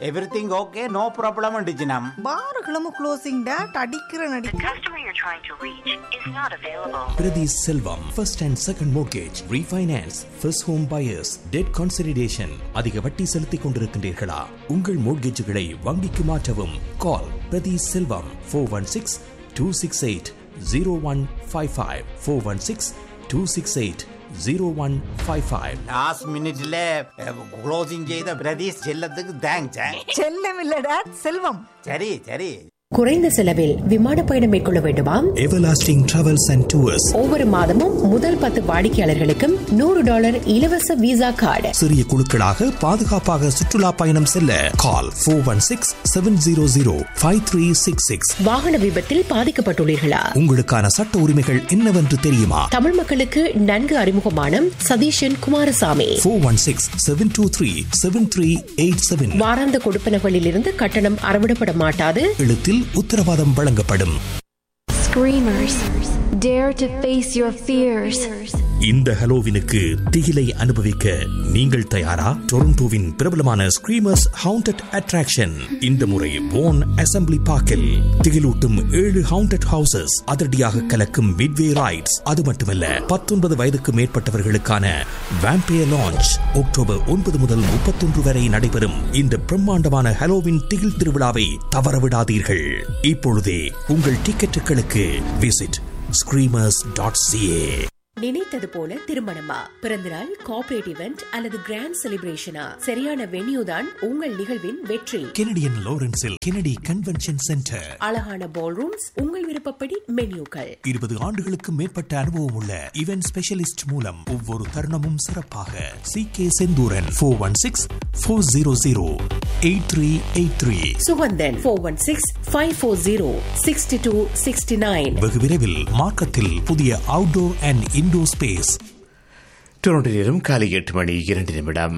Everything okay, no problem டிஜினம். பாருகளும் closing date அடிக்கிற நடி. The customer you're trying to reach is not available. Priti Selvam, first and second mortgage, refinance, first home buyers, debt consolidation. அதிக வட்டி செலுத்திக் கொண்டிருக்கின்றீர்களா? உங்கள் மோட்கேஜுகளை வங்கிக்கு மாற்றவும். கால் பிரதி செல்வம் 416-268-0155 416-268-0155. லாஸ்ட் மினிட்ல க்ளோசிங் செய்த பிரதீஷ் செல்லத்துக்கு தேங்க்ஸ். செல்லம் இல்ல டேட், செல்வம். சரி சரி. குறைந்த செலவில் விமான பயணம் மேற்கொள்ள வேண்டுமா? Everlasting Travels and Tours. ஒவ்வொரு மாதமும் முதல் 10 வாடிக்கையாளர்களுக்கும் $100 இலவச விசா கார்டு. சிறிய குழுக்களாக பாதுகாப்பாக சுற்றுலா பயணம் செல்ல கால் 416-700-5366. வாகன விபத்தில் பாதிக்கப்பட்டுள்ளீர்களா? உங்களுக்கான சட்ட உரிமைகள் என்னவென்று தெரியுமா? தமிழ் மக்களுக்கு நன்கு அறிமுகமான சதீஷன் குமாரசாமி. 416-723-7387. வாராந்த கொடுப்பனகளில் இருந்து கட்டணம் அறவிடப்பட மாட்டாது. எழுத்தில் உத்தரவாதம் வழங்கப்படும். Screamers, dare to face your fears. இந்த ஹலோவினுக்கு திகிலை அனுபவிக்க நீங்கள் தயாரா? டொரண்டோவின் பிரபலமான ஸ்கிரீமர்ஸ் ஹவுண்டட் அட்ராக்ஷன் இந்த முறை வோன் அசெம்பிளி பார்க்கில் திகிலூட்டும் 7 ஹவுண்டட் ஹவுசஸ், அதிரடியாக கலக்கும் மிட்வே ரைட்ஸ். அது மட்டுமல்ல, 19 வயதுக்கு மேற்பட்டவர்களுக்கான வேம்பயர் லான்ச் அக்டோபர் 9 முதல் 31 வரை நடைபெறும் இந்த பிரம்மாண்டமான ஹலோவின் திகில் திருவிழாவை தவறவிடாதீர்கள். இப்பொழுதே உங்கள் டிக்கெட்டுகளுக்கு விசிட் screamers.ca. நினைத்தது போல திருமணமா, பிறந்தநாள், கார்ப்பரேட் இவெண்ட் அல்லது கிராண்ட் செலிப்ரேஷனா? சரியான வென்யூ தான் உங்கள் நிகழ்வின் வெற்றி. Canadian லாரன்ஸில் Kennedy convention centre. அழகான பால் ரூம்ஸ், உங்கள் விருப்பப்படி மென்யூக்கள். 20 ஆண்டுகளுக்கு மேற்பட்ட அனுபவம் உள்ள இவென்ட் ஸ்பெஷலிஸ்ட் மூலம் ஒவ்வொரு தருணமும் சிறப்பாக. CK செந்தூரன் 416-400-8383. சுகந்தன் 416-540-6269. வெகு விரைவில் மார்க்கத்தில் புதிய outdoor and indoor space. Toronto நேரம் காலை 8:02.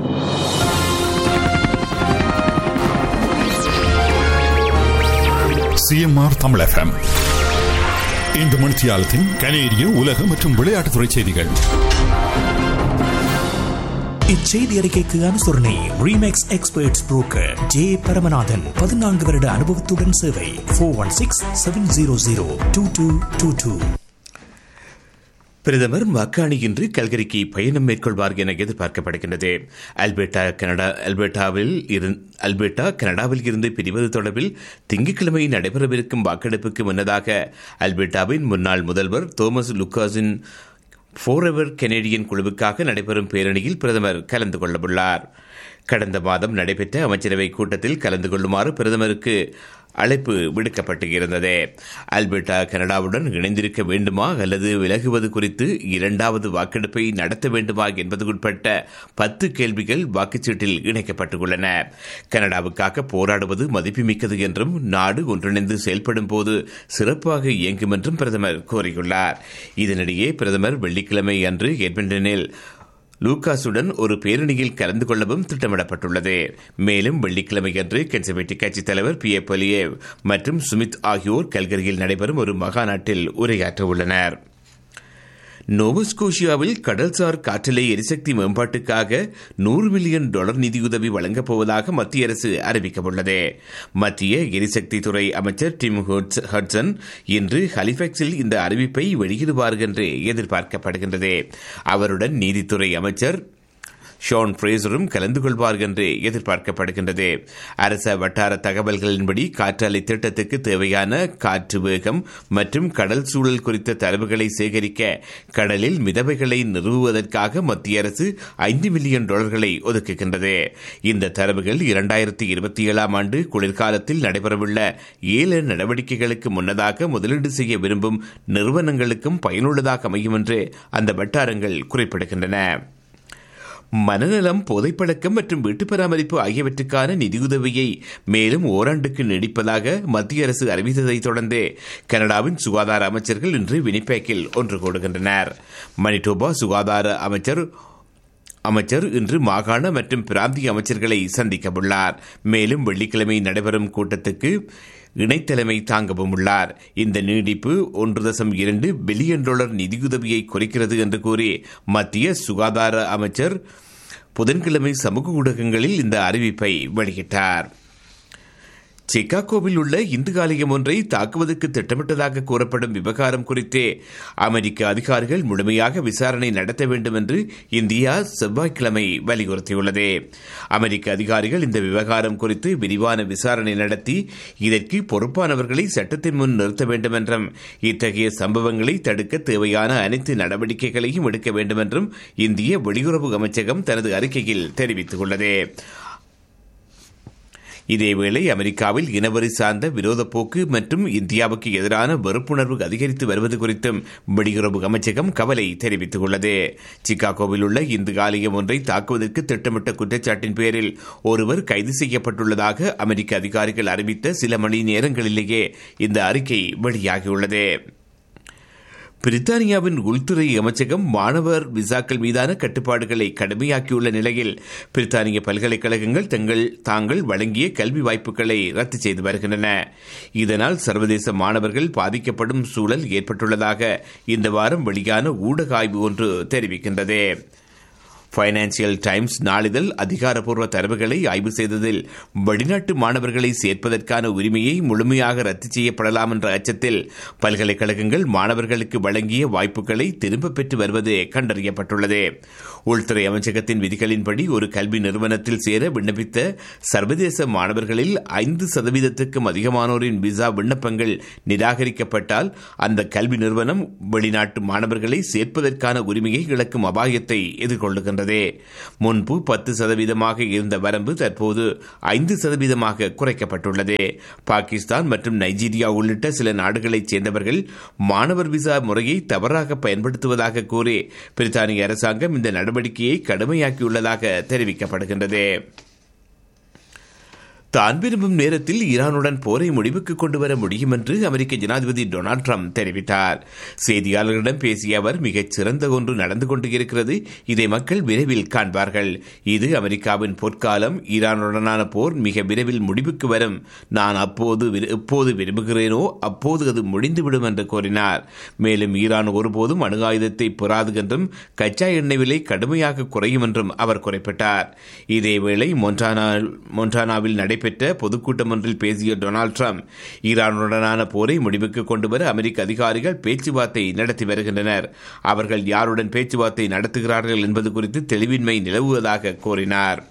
CMR தமிழ் FM இந்த மணித்தியாலத்தின் கனேடிய உலக மற்றும் விளையாட்டுத்துறை செய்திகள். இச்செய்தி அறிக்கைக்கு அனுசரணை remakes experts broker J Paramanathan. 14 வருட அனுபவத்துடன் சேவை. 416-700-2222. பிரதமர் மக்காணி இன்று கல்கரிக்கு பயணம் மேற்கொள்வார் என எதிர்பார்க்கப்படுகின்றது. அல்பர்டா கனடாவில் இருந்து பிரிவது தொடர்பில் திங்கட்கிழமை நடைபெறவிருக்கும் வாக்கெடுப்புக்கு முன்னதாக அல்பர்டாவின் முன்னாள் முதல்வர் தோமஸ் லுக்காஸின் ஃபோரெவர் கெனடியன் குழுவுக்காக நடைபெறும் பேரணியில் பிரதமர் கலந்து கொள்ளவுள்ளார். கடந்த மாதம் நடைபெற்ற அமைச்சரவை கூட்டத்தில் கலந்து கொள்ளுமாறு பிரதமருக்கு அழைப்பு விடுக்கப்பட்டிருந்தது. அல்பர்டா கனடாவுடன் இணைந்திருக்க வேண்டுமா அல்லது விலகுவது குறித்து இரண்டாவது வாக்கெடுப்பை நடத்த வேண்டுமா என்பது உட்பட்ட 10 கேள்விகள் வாக்குச்சீட்டில் இணைக்கப்பட்டுள்ளன. கனடாவுக்காக போராடுவது மதிப்புமிக்கது என்றும் நாடு ஒன்றிணைந்து செயல்படும் போது சிறப்பாக இயங்கும் என்றும் பிரதமர் கூறியுள்ளார். இதனிடையே பிரதமர் வெள்ளிக்கிழமை அன்று எட்மண்டனில் லூகாஸுடன் ஒரு பேரணியில் கலந்து கொள்ளவும் திட்டமிடப்பட்டுள்ளது. மேலும் வெள்ளிக்கிழமை அன்று கன்சர்வேட்டிவ் கட்சித் தலைவர் பியர் பொலியேவ் மற்றும் சுமித் ஆகியோர் கல்கரியில் நடைபெறும் ஒரு மகாநாட்டில் உரையாற்ற உள்ளனர். நோவஸ்கோஷியாவில் கடல்சார் காற்றலை எரிசக்தி மேம்பாட்டுக்காக $100 மில்லியன் நிதியுதவி வழங்கப் போவதாக மத்திய அரசு அறிவிக்கவுள்ளது. மத்திய எரிசக்தி துறை அமைச்சர் டிம் ஹட்சன் இன்று ஹலிஃபாக்ஸில் இந்த அறிவிப்பை வெளியிடுவார் என்று எதிர்பார்க்கப்படுகின்றது. அவருடன் நீதித்துறை அமைச்சர் ஷான் ஃப்ரேசரும் கலந்து கொள்வார் என்று எதிர்பார்க்கப்படுகின்றது. அரச வட்டார தகவல்களின்படி காற்றாலை திட்டத்துக்கு தேவையான காற்று வேகம் மற்றும் கடல் சூழல் குறித்த தரவுகளை சேகரிக்க கடலில் மிதவைகளை நிறுவுவதற்காக மத்திய அரசு $5 மில்லியன் ஒதுக்குகின்றது. இந்த தரவுகள் 2027 ஆண்டு குளிர்காலத்தில் நடைபெறவுள்ள 7 நடவடிக்கைகளுக்கு முன்னதாக முதலீடு செய்ய விரும்பும் நிறுவனங்களுக்கும் பயனுள்ளதாக அமையும் என்று அந்த வட்டாரங்கள் குறிப்பிடுகின்றன. மனநலம், போதைப்பழக்கம் மற்றும் வீட்டு பராமரிப்பு ஆகியவற்றுக்கான நிதியுதவியை மேலும் ஓராண்டுக்கு நீடிப்பதாக மத்திய அரசு அறிவித்ததை தொடர்ந்து கனடாவின் சுகாதார அமைச்சர்கள் இன்று வினிபேக்கில் ஒன்று கூடுகின்றனர். மணிட்டோபா சுகாதார அமைச்சர் இன்று மாகாண மற்றும் பிராந்திய அமைச்சர்களை சந்திக்கவுள்ளார். மேலும் வெள்ளிக்கிழமை நடைபெறும் கூட்டத்துக்கு இணைத்தலைமை தாங்கவும் உள்ளார். இந்த நீடிப்பு $1.2 பில்லியன் நிதியுதவியை குறைக்கிறது என்று கூறி மத்திய சுகாதார அமைச்சர் புதன்கிழமை சமூக ஊடகங்களில் இந்த அறிவிப்பை வெளியிட்டார். சிகாகோவில் உள்ள இந்து ஆலயம் ஒன்றை தாக்குவதற்கு திட்டமிட்டதாக கூறப்படும் விவகாரம் குறித்தே அமெரிக்க அதிகாரிகள் முழுமையாக விசாரணை நடத்த வேண்டும் என்று இந்தியா செவ்வாய்க்கிழமை வலியுறுத்தியுள்ளது. அமெரிக்க அதிகாரிகள் இந்த விவகாரம் குறித்து விரிவான விசாரணை நடத்தி இதற்கு பொறுப்பானவர்களை சட்டத்தின் முன் நிறுத்த வேண்டும் என்றும் இத்தகைய சம்பவங்களை தடுக்க தேவையான அனைத்து நடவடிக்கைகளையும் எடுக்க வேண்டும் என்றும் இந்திய வெளியுறவு அமைச்சகம் தனது அறிக்கையில் தெரிவித்துள்ளது. இதேவேளை அமெரிக்காவில் இனவெறி சார்ந்த விரோத போக்கு மற்றும் இந்தியாவுக்கு எதிரான வெறுப்புணர்வு அதிகரித்து வருவது குறித்தும் வெளியுறவு அமைச்சகம் கவலை தெரிவித்துள்ளது. சிகாகோவில் உள்ள இந்து ஆலயம் ஒன்றை தாக்குவதற்கு திட்டமிட்ட குற்றச்சாட்டின் பேரில் ஒருவர் கைது செய்யப்பட்டுள்ளதாக அமெரிக்க அதிகாரிகள் அறிவித்த சில மணி நேரங்களிலேயே இந்த அறிக்கை வெளியாகியுள்ளது. பிரித்தானியாவின் உள்துறை அமைச்சகம் மாணவர் விசாக்கள் மீதான கட்டுப்பாடுகளை கடுமையாக்கியுள்ள நிலையில் பிரித்தானிய பல்கலைக்கழகங்கள் தாங்கள் வழங்கிய கல்வி வாய்ப்புகளை ரத்து செய்து வருகின்றன. இதனால் சர்வதேச மாணவர்கள் பாதிக்கப்படும் சூழல் ஏற்பட்டுள்ளதாக இந்த வாரம் வெளியான ஊடக ஆய்வு ஒன்று தெரிவிக்கின்றது. பைனான்சியல் டைம்ஸ் நாளிதழ் அதிகாரப்பூர்வ தரவுகளை ஆய்வு செய்ததில் வெளிநாட்டு மாணவர்களை சேர்ப்பதற்கான உரிமையை முழுமையாக ரத்து செய்யப்படலாம் என்ற அச்சத்தில் பல்கலைக்கழகங்கள் மாணவர்களுக்கு வழங்கிய வாய்ப்புகளை திரும்பப் பெற்று வருவது கண்டறியப்பட்டுள்ளது. உள்துறை அமைச்சகத்தின் விதிகளின்படி ஒரு கல்வி நிறுவனத்தில் சேர விண்ணப்பித்த சர்வதேச மாணவர்களில் 5% அதிகமானோரின் விசா விண்ணப்பங்கள் நிராகரிக்கப்பட்டால் அந்த கல்வி நிறுவனம் வெளிநாட்டு மாணவர்களை சேர்ப்பதற்கான உரிமையை இழக்கும் அபாயத்தை எதிர்கொள்ளுகின்றது. முன்பு 10% இருந்த வரம்பு தற்போது 5% குறைக்கப்பட்டுள்ளது. பாகிஸ்தான் மற்றும் நைஜீரியா உள்ளிட்ட சில நாடுகளைச் சேர்ந்தவர்கள் மாணவர் விசா முறையை தவறாக பயன்படுத்துவதாக கூறி பிரித்தானிய அரசாங்கம் இந்த நடவடிக்கையை கடுமையாக்கியுள்ளதாக தெரிவிக்கப்படுகின்றது. தான் விரும்பும் நேரத்தில் ஈரானுடன் போரை முடிவுக்கு கொண்டு வர முடியும் என்று அமெரிக்க ஜனாதிபதி டொனால்டு டிரம்ப் தெரிவித்தார். செய்தியாளர்களிடம் பேசிய அவர், மிகச் சிறந்த ஒன்று நடந்து கொண்டு இருக்கிறது, இதை மக்கள் விரைவில் காண்பார்கள். இது அமெரிக்காவின் பொற்காலம். ஈரானுடனான போர் மிக விரைவில் முடிவுக்கு வரும். நான் எப்போது விரும்புகிறேனோ அப்போது அது முடிந்துவிடும் என்று கூறினார். மேலும் ஈரான் ஒருபோதும் அணு ஆயுதத்தை பெறாது என்றும் கச்சா எண்ணெய் விலை கடுமையாக குறையும் என்றும் அவர் குறிப்பிட்டார். இதேவேளை மொன்டானாவில் நடைபெற்ற பொதுக்கூட்டம் ஒன்றில் பேசிய டொனால்டு டிரம்ப், ஈரானுடனான போரை முடிவுக்கு கொண்டுவர அமெரிக்க அதிகாரிகள் பேச்சுவார்த்தை நடத்தி வருகின்றனர். அவர்கள் யாருடன் பேச்சுவார்த்தை நடத்துகிறார்கள் என்பது குறித்து தெளிவின்மை நிலவுவதாக கூறினார்.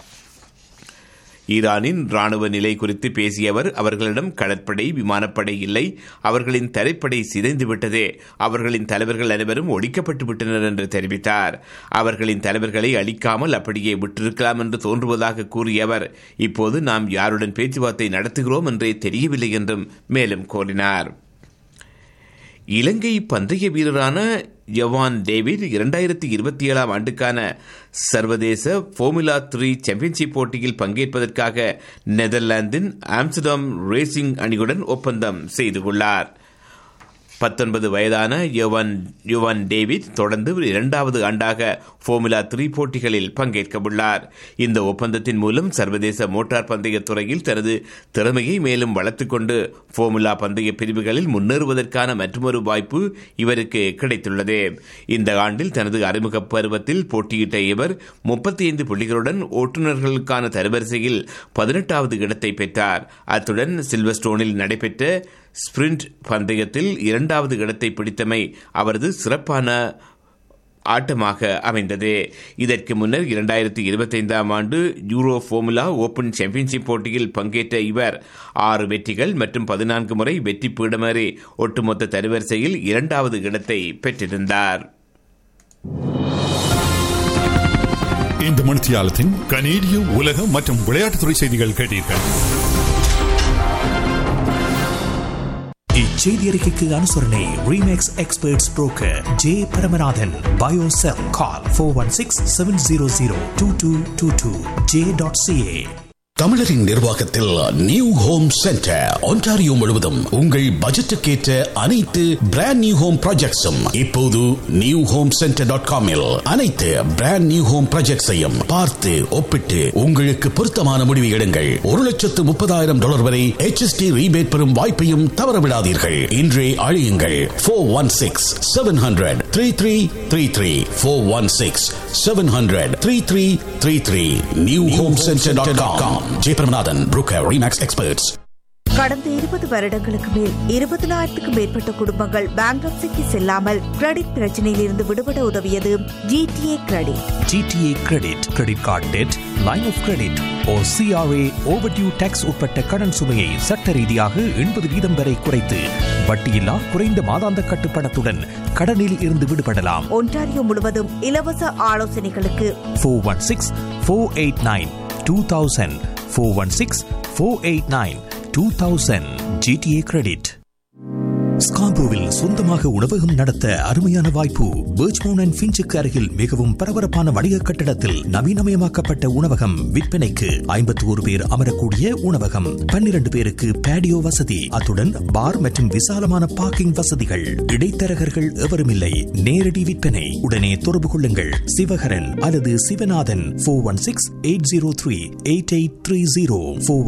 ஈரானின் ராணுவ நிலை குறித்து பேசிய அவர், அவர்களிடம் கடற்படை, விமானப்படை இல்லை, அவர்களின் தரைப்படை சிதைந்துவிட்டது, அவர்களின் தலைவர்கள் அனைவரும் ஒழிக்கப்பட்டு விட்டனர் என்று தெரிவித்தார். அவர்களின் தலைவர்களை அழிக்காமல் அப்படியே விட்டிருக்கலாம் என்று தோன்றுவதாக கூறிய அவர், இப்போது நாம் யாருடன் பேச்சுவார்த்தை நடத்துகிறோம் என்றே தெரியவில்லை என்றும் மேலும் கூறினார். இலங்கை பந்தய வீரரான யோவான் டேவிட் 2027 ஆண்டுக்கான சர்வதேச ஃபார்முலா 3 சாம்பியன்ஷிப் போட்டியில் பங்கேற்பதற்காக நெதர்லாந்தின் ஆம்ஸ்டர்டாம் ரேசிங் அணியுடன் ஒப்பந்தம் செய்து கொண்டார். 19 வயதான யோவான் டேவிட் தொடர்ந்து 2வது ஆண்டாக ஃபார்முலா 3 போட்டிகளில் பங்கேற்க உள்ளார். இந்த ஒப்பந்தத்தின் மூலம் சர்வதேச மோட்டார் பந்தய துறையில் தனது திறமையை மேலும் வளர்த்துக் கொண்டு ஃபார்முலா பந்தய பிரிவுகளில் முன்னேறுவதற்கான மற்றொரு வாய்ப்பு இவருக்கு கிடைத்துள்ளது. இந்த ஆண்டில் தனது அறிமுக பருவத்தில் போட்டியிட்ட இவர் 35 புள்ளிகளுடன் ஓட்டுநர்களுக்கான தரவரிசையில் 18வது இடத்தை பெற்றார். அத்துடன் சில்வர்ஸ்டோனில் நடைபெற்ற ஸ்பிரிண்ட் பந்தயத்தில் 2வது இடத்தை பிடித்தமை அவரது சிறப்பான ஆட்டமாக அமைந்தது. இதற்கு முன்னர் 2025 ஆண்டு யூரோ ஃபார்முலா ஓபன் சாம்பியன்ஷிப் போட்டியில் பங்கேற்ற இவர் 6 வெற்றிகள் மற்றும் 14 முறை வெற்றி பீடமேறி ஒட்டுமொத்த தரவரிசையில் 2வது இடத்தை பெற்றிருந்தார். இந்த மணித்தியாலத்தின் கனேடிய உலக மற்றும் விளையாட்டுத்துறை செய்திகள் கேட்டீர்கள். இச்செய்தி அறிக்கைக்கு அனுசரணை remakes experts broker J Paramanathan. Biocell கால் 416-700-2222 j.ca. தமிழரின் நிர்வாகத்தில் நியூ ஹோம் சென்டர் ஒன்டாரியோ முழுவதும் உங்கள் பட்ஜெட்டுக்கேற்ற அனைத்து பிராண்ட் நியூ ஹோம் ப்ராஜெக்ட்ஸும் இப்போது நியூ ஹோம் சென்டர்.com அனைத்து பிராண்ட் நியூ ஹோம் ப்ராஜெக்ட்ஸையும் பார்த்து ஒப்பிட்டு உங்களுக்கு பொருத்தமான முடிவு எடுங்கள். $130,000 வரை HST ரீபேட் பெறும் வாய்ப்பையும் தவறவிடாதீர்கள். இன்றே அழையுங்கள் 416-700-3333 416-700-3333 new home சென்டர்.com. Jayabramanathan broker remakes experts. கடந்த 20 வருடங்களுக்கு மேல் 20,000க்கும் மேற்பட்ட குடும்பங்கள் பேங்க்ரப்சிக்கு செல்லாமல் கிரெடிட் பிரச்சனையில் இருந்து விடுபட உதவியது GTA credit. GTA credit credit card dead, line of credit O CRA overdue tax உட்பட்ட கடன் சுமையை சட்ட ரீதியாக 80% வரை குறைத்து வட்டியில்லா குறைந்த மாதாந்த கட்டுப்பணத்துடன் கடனில் இருந்து விடுபடலாம். ஒன்டாரியோ முழுவதும் இலவச ஆலோசனைகளுக்கு 416-489-2000 416-489-2000 GTA கிரெடிட். ஸ்கார்பரோவில் சொந்தமாக உணவகம் நடத்த அருமையான வாய்ப்பு. பர்ச்மவுண்ட் அண்ட் ஃபின்ச்சுக்கு அருகில் மிகவும் பரபரப்பான வணிக கட்டடத்தில் நவீனமயமாக்கப்பட்ட உணவகம் விற்பனைக்கு. 51 பேர் அமரக்கூடிய உணவகம், 12 பேருக்கு பேடியோ வசதி, அத்துடன் பார் மற்றும் விசாலமான பார்க்கிங் வசதிகள். இடைத்தரகர்கள் எவரும் இல்லை. நேரடி விற்பனை. உடனே தொடர்பு கொள்ளுங்கள் சிவகரன் அல்லது சிவநாதன் 416-803-8830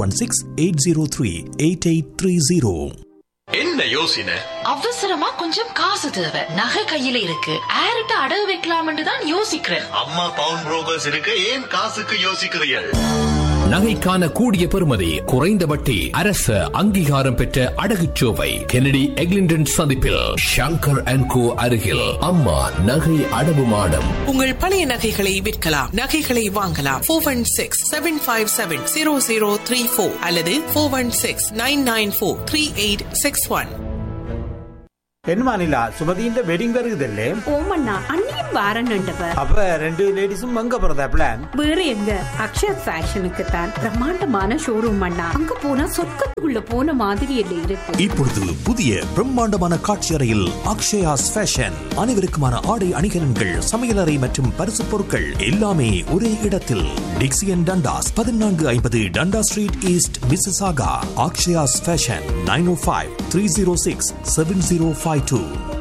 416-803-8830. என்ன யோசனை? அவசரமா கொஞ்சம் காசு தேவை, நகை கையில இருக்கு, ஆர்ட்ட அடகு வைக்கலாம்னு தான் யோசிக்கிறேன். அம்மா பவுன் புரோக்கர்ஸ் இருக்கு, ஏன் காசுக்கு யோசிக்கிறீர்கள்? நகைக்கான கூடிய பெறுமதி, குறைந்த வட்டி, அரசு அங்கீகாரம் பெற்ற அடகுச்சோவை கெனடி எக்லிண்டன் சந்திப்பில் ஷங்கர் அண்ட் கோ அருகில் அம்மா நகை அடவு மாடம். உங்கள் பழைய நகைகளை விற்கலாம், நகைகளை வாங்கலாம். 416-757-0034 அல்லது 416-994-3861. என்னமா நிலா, சுமதியின் வெட்டிங் வருகுதல்லே? ஓமண்ணா அண்ணியும் வாரன்னுட்டவர். அப்ப 2 லேடிஸும் அங்க போறதா பிளான்? வேற எங்க, அக்ஷயா ஃபேஷனுக்கு தான். பிரம்மாண்டமான ஷோரூம் அண்ணா, அங்க போனா சொர்க்கத்துக்குள்ள போன மாதிரி இல்ல இருக்கு. இப்பொழுது புதிய பிரம்மாண்டமான காட்சி அறையில் அக்ஷயாஸ் ஃபேஷன். அனைவருக்குமான ஆடை அணிகலன்கள், சமையலறை மற்றும் பரிசு பொருட்கள் எல்லாமே ஒரே இடத்தில். டிக்சியன் Dundas 1450 டண்டா street east, Mississauga. Akshaya's fashion 905-306-7052.